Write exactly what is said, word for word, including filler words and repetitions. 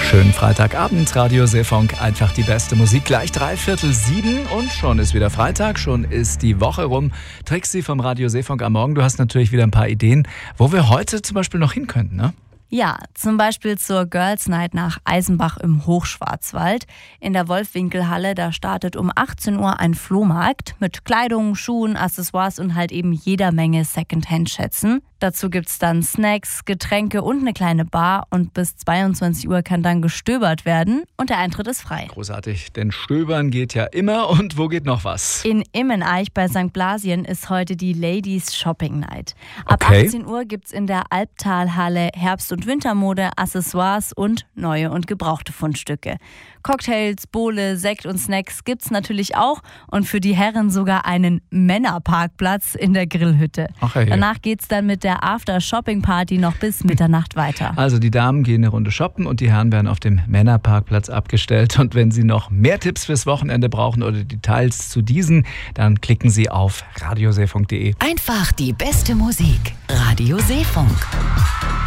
Schönen Freitagabend, Radio Seefunk, einfach die beste Musik. Gleich dreiviertel sieben und schon ist wieder Freitag, schon ist die Woche rum. Trixi vom Radio Seefunk am Morgen, du hast natürlich wieder ein paar Ideen, wo wir heute zum Beispiel noch hin könnten, ne? Ja, zum Beispiel zur Girls Night nach Eisenbach im Hochschwarzwald. In der Wolfwinkelhalle, da startet um achtzehn Uhr ein Flohmarkt mit Kleidung, Schuhen, Accessoires und halt eben jeder Menge Secondhand-Schätzen. Dazu gibt's dann Snacks, Getränke und eine kleine Bar und bis zweiundzwanzig Uhr kann dann gestöbert werden und der Eintritt ist frei. Großartig, denn stöbern geht ja immer und wo geht noch was? In Immeneich bei Sankt Blasien ist heute die Ladies Shopping Night. Ab Okay. achtzehn Uhr gibt's in der Albtalhalle Herbst- und Wintermode, Accessoires und neue und gebrauchte Fundstücke. Cocktails, Bowle, Sekt und Snacks gibt's natürlich auch und für die Herren sogar einen Männerparkplatz in der Grillhütte. Ach ja. Danach geht's dann mit der After-Shopping-Party noch bis Mitternacht weiter. Also die Damen gehen eine Runde shoppen und die Herren werden auf dem Männerparkplatz abgestellt. Und wenn Sie noch mehr Tipps fürs Wochenende brauchen oder Details zu diesen, dann klicken Sie auf radioseefunk punkt de. Einfach die beste Musik. Radio Seefunk.